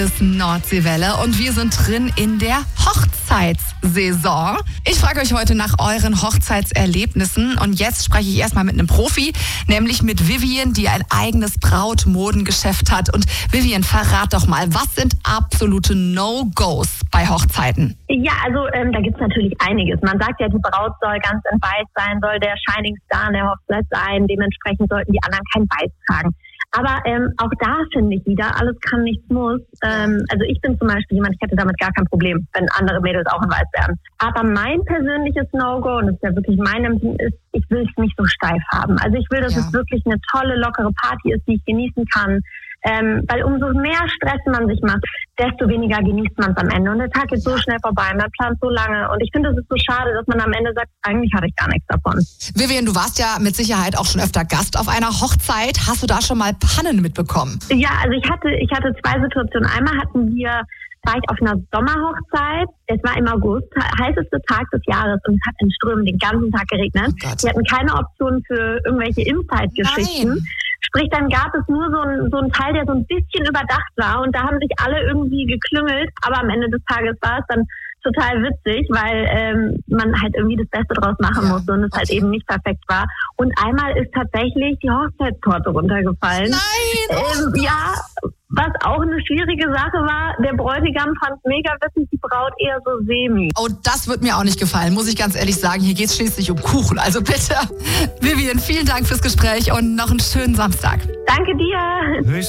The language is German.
ist Nordseewelle und wir sind drin in der Hochzeitssaison. Ich frage euch heute nach euren Hochzeitserlebnissen und jetzt spreche ich erstmal mit einem Profi, nämlich mit Vivian, die ein eigenes Brautmodengeschäft hat. Und Vivian, verrat doch mal, was sind absolute No-Gos bei Hochzeiten? Ja, also da gibt's natürlich einiges. Man sagt ja, die Braut soll ganz in Weiß sein, soll der Shining Star in der Hochzeit sein. Dementsprechend sollten die anderen kein Weiß tragen. Aber auch da finde ich wieder, alles kann, nichts muss. Also ich bin zum Beispiel jemand, ich hätte damit gar kein Problem, wenn andere Mädels auch in Weiß wären. Aber mein persönliches No-Go, und das ist ja wirklich mein Empfinden, ist, ich will es nicht so steif haben. Also ich will, dass es wirklich eine tolle, lockere Party ist, die ich genießen kann. Weil umso mehr Stress man sich macht, desto weniger genießt man es am Ende. Und der Tag geht so schnell vorbei, man plant so lange. Und ich finde, es ist so schade, dass man am Ende sagt, eigentlich hatte ich gar nichts davon. Vivian, du warst ja mit Sicherheit auch schon öfter Gast auf einer Hochzeit. Hast du da schon mal Pannen mitbekommen? Ja, also ich hatte zwei Situationen. Einmal war ich auf einer Sommerhochzeit. Es war im August, heißeste Tag des Jahres, und es hat in Strömen den ganzen Tag geregnet. Oh, die hatten keine Option für irgendwelche Inside-Geschichten. Sprich, dann gab es nur so einen Teil, der so ein bisschen überdacht war, und da haben sich alle irgendwie geklüngelt, aber am Ende des Tages war es dann total witzig, weil man halt irgendwie das Beste draus machen musste und es halt eben nicht perfekt war. Und einmal ist tatsächlich die Hochzeitstorte runtergefallen. Nein! Ja, was auch eine schwierige Sache war. Der Bräutigam fand es mega witzig, die Braut eher so semi. Oh, das wird mir auch nicht gefallen, muss ich ganz ehrlich sagen. Hier geht es schließlich um Kuchen, also bitte. Vivian, vielen Dank fürs Gespräch und noch einen schönen Samstag. Danke dir.